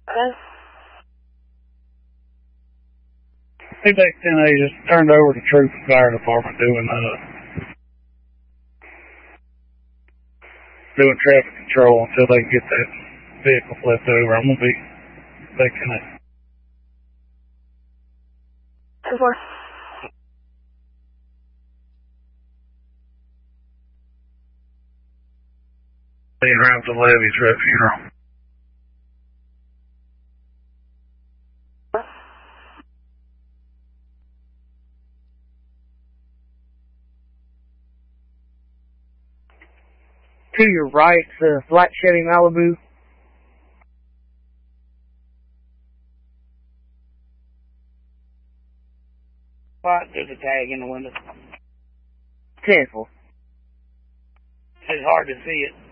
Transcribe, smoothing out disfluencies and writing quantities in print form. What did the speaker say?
Hey, back then they just turned over to Troop and Fire Department doing traffic control until they get that vehicle flipped over. I'm gonna be taking it. 2-4. Being around the levees right funeral. To your right, it's a black Chevy Malibu. There's a tag in the window. 10-4. It's hard to see it.